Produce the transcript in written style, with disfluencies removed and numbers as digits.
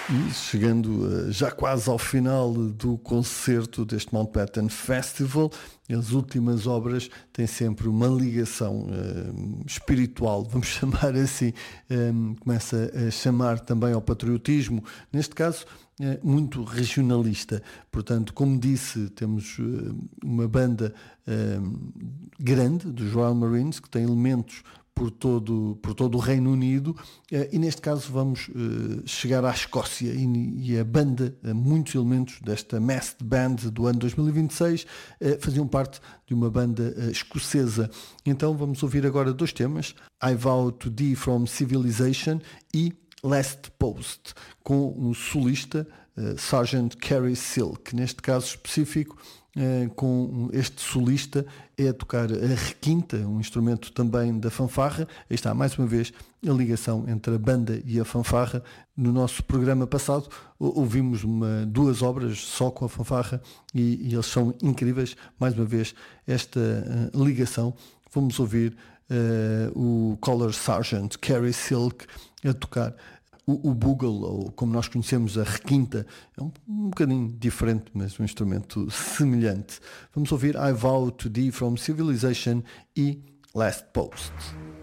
E chegando já quase ao final do concerto deste Mountbatten Festival, as últimas obras têm sempre uma ligação espiritual, vamos chamar assim, começa a chamar também ao patriotismo, neste caso muito regionalista. Portanto, como disse, temos uma banda grande dos Royal Marines que tem elementos por todo o Reino Unido, e neste caso vamos chegar à Escócia, e a banda, muitos elementos desta Massed Band do ano 2026 faziam parte de uma banda escocesa. Então vamos ouvir agora dois temas, I Vow to Thee from Civilization e Last Post, com um solista, Sgt. Kerry Silk. Neste caso específico, com este solista é a tocar a requinta, um instrumento também da fanfarra. Aí está mais uma vez a ligação entre a banda e a fanfarra. No nosso programa passado ouvimos duas obras só com a fanfarra e eles são incríveis. Mais uma vez esta ligação. Vamos ouvir o Color Sergeant Kerry Silk a tocar o bugle, ou como nós conhecemos a requinta. É um bocadinho diferente, mas um instrumento semelhante. Vamos ouvir I Vow to Thee from Civilization e Last Post.